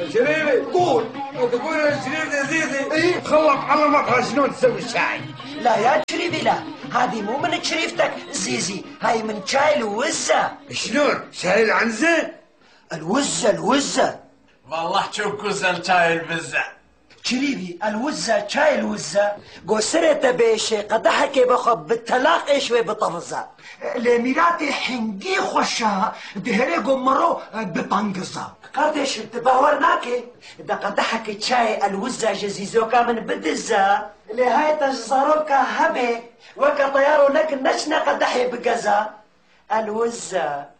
شريفي قول. تقول يا شريف يا سيدي ايه؟ خلق علمك شلون تسوي الشاي. لا يا شريفي لا، هذه مو من شريفتك زيزي، هاي من شاي الوزة. شلون؟ شاي العنزة؟ الوزة والله تشوف الشاي البزة. شريفي الوزة شاي الوزة قصرت بيشي قدحك بخب بالتلاقي شوي بطفزة لميراتي حنقي خوشها دهري قمرو بطنقزة قردش تباورناكي دا قدحك شاي الوزة جزيزوكا من بدزة لهاي تجزروكا هبي وكا طيارو لك نشنا قدحي بقزة الوزة